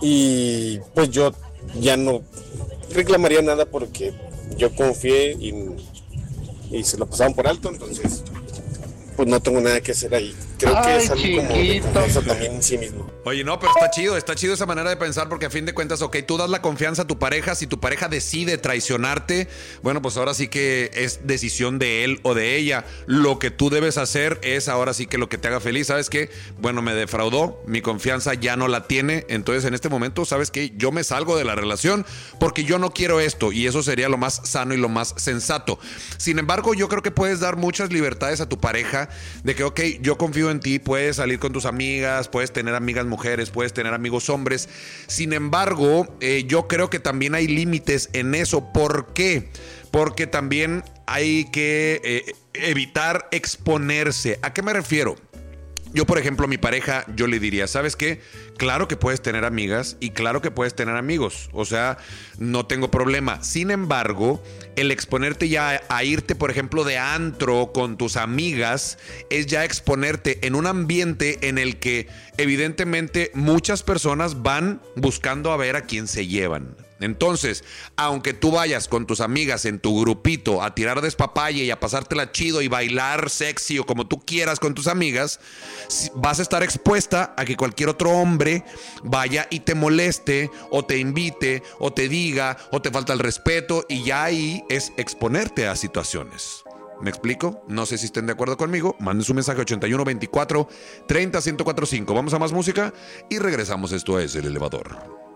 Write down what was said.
Y pues yo ya no reclamaría nada porque yo confié y se lo pasaron por alto, entonces pues no tengo nada que hacer ahí. Creo que es algo como de confianza también en sí mismo. Oye, no, pero está chido esa manera de pensar porque a fin de cuentas, ok, tú das la confianza a tu pareja, si tu pareja decide traicionarte, bueno, pues ahora sí que es decisión de él o de ella. Lo que tú debes hacer es ahora sí que lo que te haga feliz, ¿sabes qué? Bueno, me defraudó, mi confianza ya no la tiene, entonces en este momento, ¿sabes qué? Yo me salgo de la relación porque yo no quiero esto y eso sería lo más sano y lo más sensato. Sin embargo, yo creo que puedes dar muchas libertades a tu pareja de que, ok, yo confío en ti, puedes salir con tus amigas, puedes tener amigas mujeres, puedes tener amigos hombres. Sin embargo, yo creo que también hay límites en eso. ¿Por qué? Porque también hay que evitar exponerse. ¿A qué me refiero? Yo, por ejemplo, a mi pareja, yo le diría, ¿sabes qué? Claro que puedes tener amigas y claro que puedes tener amigos. O sea, no tengo problema. Sin embargo, el exponerte ya a irte, por ejemplo, de antro con tus amigas, es ya exponerte en un ambiente en el que, evidentemente, muchas personas van buscando a ver a quién se llevan. Entonces, aunque tú vayas con tus amigas en tu grupito a tirar despapalle y a pasártela chido y bailar sexy o como tú quieras con tus amigas, vas a estar expuesta a que cualquier otro hombre vaya y te moleste o te invite o te diga o te falta el respeto, y ya ahí es exponerte a situaciones. ¿Me explico? No sé si estén de acuerdo conmigo. Manden su mensaje 81 24 30 1045. Vamos a más música y regresamos. Esto es El Elevador.